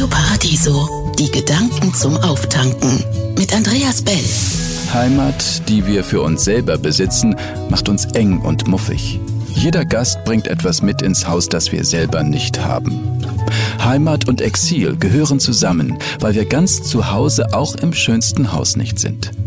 Radio Paradiso, die Gedanken zum Auftanken mit Andreas Bell. Heimat, die wir für uns selber besitzen, macht uns eng und muffig. Jeder Gast bringt etwas mit ins Haus, das wir selber nicht haben. Heimat und Exil gehören zusammen, weil wir ganz zu Hause auch im schönsten Haus nicht sind.